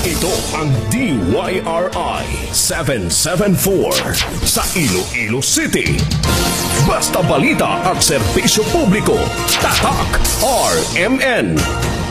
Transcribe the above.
Ito ang DYRI 774 sa Iloilo City. Basta balita at serbisyo publiko. Tatak RMN.